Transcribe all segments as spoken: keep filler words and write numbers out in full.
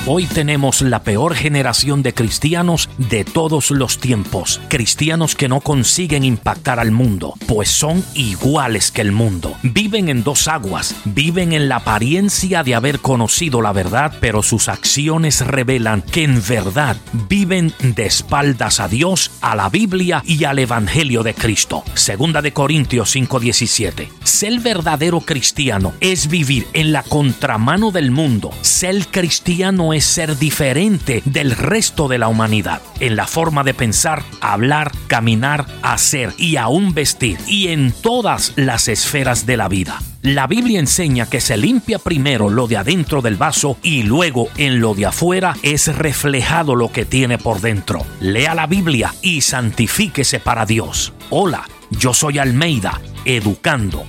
Hoy tenemos la peor generación de cristianos de todos los tiempos. Cristianos que no consiguen impactar al mundo, pues son iguales que el mundo. Viven en dos aguas, viven en la apariencia de haber conocido la verdad, pero sus acciones revelan que en verdad viven de espaldas a Dios, a la Biblia y al Evangelio de Cristo. Segunda de Corintios cinco diecisiete. Ser verdadero cristiano es vivir en la contramano del mundo. Ser cristiano es ser diferente del resto de la humanidad, en la forma de pensar, hablar, caminar, hacer y aún vestir, y en todas las esferas de la vida. La Biblia enseña que se limpia primero lo de adentro del vaso y luego en lo de afuera es reflejado lo que tiene por dentro. Lea la Biblia y santifíquese para Dios. Hola, yo soy Almeida, educando.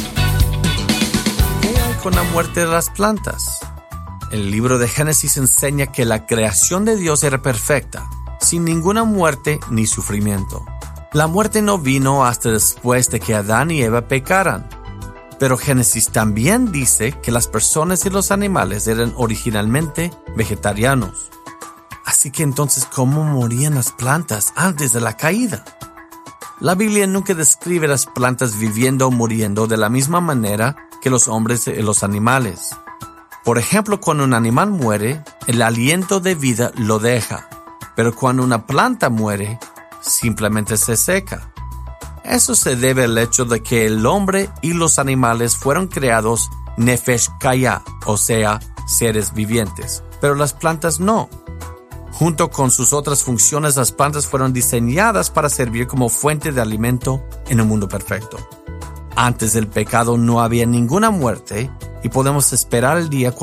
¿Qué hay con la muerte de las plantas? El libro de Génesis enseña que la creación de Dios era perfecta, sin ninguna muerte ni sufrimiento. La muerte no vino hasta después de que Adán y Eva pecaran. Pero Génesis también dice que las personas y los animales eran originalmente vegetarianos. Así que entonces, ¿cómo morían las plantas antes de la caída? La Biblia nunca describe las plantas viviendo o muriendo de la misma manera que los hombres y los animales. Por ejemplo, cuando un animal muere, el aliento de vida lo deja, pero cuando una planta muere, simplemente se seca. Eso se debe al hecho de que el hombre y los animales fueron creados nefesh kaya, o sea, seres vivientes, pero las plantas no. Junto con sus otras funciones, las plantas fueron diseñadas para servir como fuente de alimento en un mundo perfecto. Antes del pecado no había ninguna muerte y podemos esperar el día cuando